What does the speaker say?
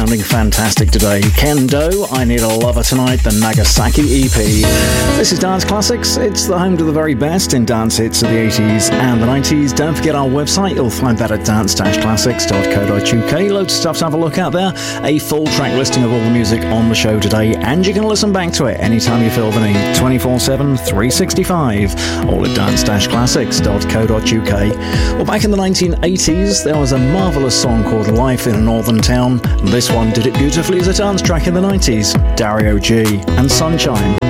sounding fantastic today. Ken Doe, I Need a Lover Tonight, the Nagasaki EP. This is Dance Classics. It's the home to the very best in dance hits of the 80s and the 90s. Don't forget our website. You'll find that at dance-classics.co.uk. Loads of stuff to have a look at there. A full track listing of all the music on the show today, and you can listen back to it anytime you feel the need. 24/7, 365. All at dance-classics.co.uk. Well, back in the 1980s, there was a marvellous song called Life in a Northern Town. This one did it beautifully as a dance track in the 90s. Dario G and Sunshine.